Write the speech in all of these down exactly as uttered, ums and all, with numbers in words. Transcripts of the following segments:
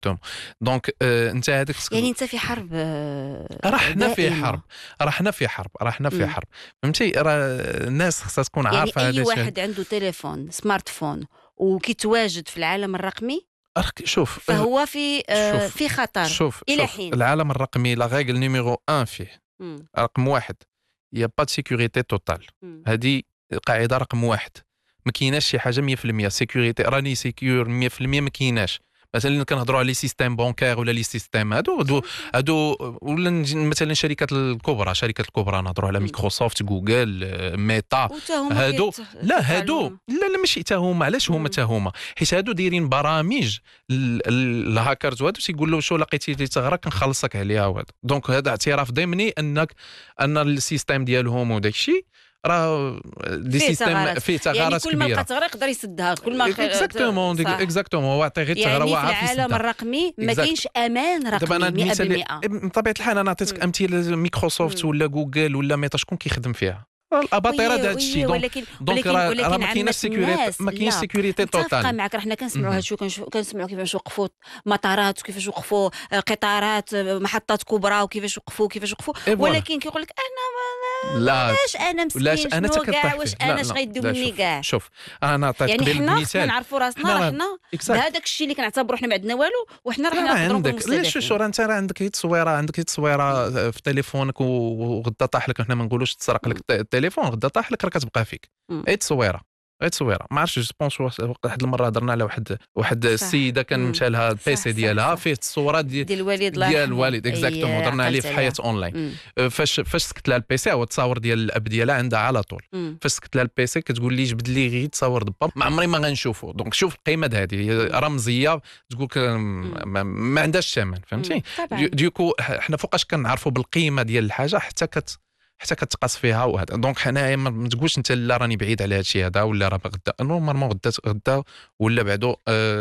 اكزاكتوم. دونك آه انت هذاك يعني انت في حرب راه حنا في حرب راه حنا في حرب راه حنا في حرب فهمتي. راه الناس خصها تكون عارفه يعني هذا اي واحد عنده تليفون سمارت فون وكيتواجد في العالم الرقمي شوف فهو في آه شوف في خطر شوف الى شوف حين. العالم الرقمي لا ريغل نيميرو واحد فيه مم. رقم واحد يا با سيكوريتي توتال. مم. هذه القاعده رقم واحد. ما كايناش شي حاجه مية في المية سيكوريتي راني سيكور مية في المية ما كايناش. مثلا كنهضروا على لي سيستيم بونكير ولا لي سيستيم هادو هادو هادو ولا مثلا الشركات الكبرى شركات الكبرى نهضروا على مايكروسوفت جوجل ميتا هادو لا هادو لا لا ماشي حتى هما. علاش هما حتى هما؟ حيت هادو دايرين برامج الهاكرز وهادو تيقول له شو لقيتي ثغره كنخلصك عليها وهذا. دونك هذا اعتراف ضمني انك ان السيستيم ديالهم وداك الشيء راه دي سيستيم فيه ثغرات يعني كل ما كبيره. لقى ثغره يقدر يسدها كل ما اكزاكتومون اكزاكتومون هو عطي غير ثغره يعني واعره في العالم الرقمي ما كاينش امان رقمي مية بالمية. بطبيعه الحال انا عطيتك امثله مايكروسوفت ولا جوجل ولا ميتا شكون كيخدم فيها الاباطره ديال هذا الشيء. ولكن دونك راه ما كايناش سيكوريتي ما كاينش سيكوريتي توتال. معك راه حنا كنسمعوا هذا الشيء كنسمعوا كيفاش وقفوا مطارات وكيفاش وقفوا قطارات محطات كبرى وكيفاش وقفوا كيفاش وقفوا ولكن كيقول لك انا لا واش انا مسكين انا كاع واش انا اش غيديو مني كاع. شوف انا عطيت يعني قبل حنا مثال كنعرفوا راسنا راه حنا بهذاك الشيء اللي كنعتبروا حنا ما عندنا والو وحنا راه نقدروا نكونوا مستهدفين. لا شو شو راه انت راه عندك هي تصويره عندك هي تصويره في تليفونك وغدا طاح لك. حنا ما نقولوش تسرق لك التليفون غدا طاح لك راه كتبقى فيك اي تصويره اي تصويره. ما عرفتش جوبونس واحد المره هضرنا على واحد واحد السيده كان مشى لها البيسي ديالها فيه الصوره ديال ديال الوالد ديال الوالد اكزاكتومون هضرنا عليه في حياه اونلاين. فاش فاش سكت لها البيسي هو التصاور ديال الاب ديالها عندها على طول. فاش سكت لها البيسي كتقول لي جبد لي غير تصاور دبا ما عمري ما غنشوفه. دونك شوف القيمه هذه رمزيه تقول ما, ما عندهاش ثمن فهمتي. ديكو حنا فوقاش كنعرفوا بالقيمه ديال الحاجه حتى كت حتى كتقاس فيها وهذا. دونك حنايا ما تقولش انت لا راني بعيد على هذا الشيء هذا ولا راه غدا نورمالمون غدا غدا ولا بعدو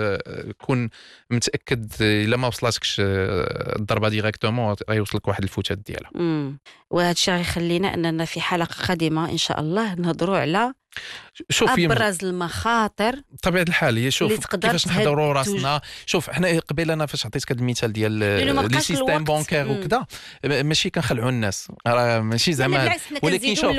آه كون متاكد الا ما وصلاتكش الضربه ديريكتومون غيوصلك واحد الفتات ديالها. وهذا الشيء غيخلينا اننا في حلقه قادمه ان شاء الله نهضروا على شوف ابرز المخاطر بطبيعه الحال. هي شوف كيفاش نحضروا راسنا. شوف حنا قبيله انا فاش عطيتك هذا المثال ديال لي سيستيم بونكير وكذا ماشي كنخلعوا الناس راه ماشي زعما ولكن شوف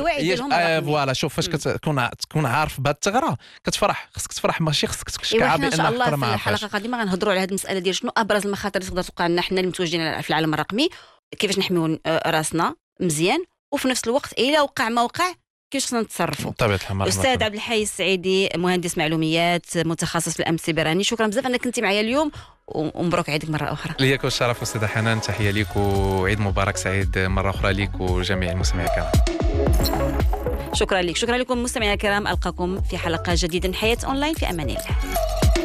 فوالا شوف فاش كتكون تكون عارف بهذه الثغره كتفرح. خصك تفرح ماشي خصك تشكع بان ان شاء الله في الحلقه القادمه غنهضروا على هذه المساله ديال شنو ابرز المخاطر اللي تقدر توقع لنا حنا اللي متواجدين في العالم الرقمي كيفاش نحميو راسنا مزيان وفي نفس الوقت الا وقع ما وقع كيفاش خصنا نتصرفوا. طبيعة الحال. استاذ عبد الحي السعيدي مهندس معلومات متخصص في الامن السيبراني شكرا بزاف انك كنتي معايا اليوم ومبروك عيدك مره اخرى. ليك الشرف استاذه حنان. تحيه ليك وعيد مبارك سعيد مره اخرى ليك وجميع المستمعين الكرام. شكرا لك شكرا لكم مستمعينا الكرام. القاكم في حلقه جديده من حياه اونلاين في امان الله.